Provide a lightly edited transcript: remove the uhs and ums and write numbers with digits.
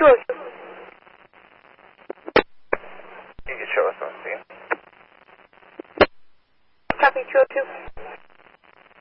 202. You can show us on scene. Copy 202.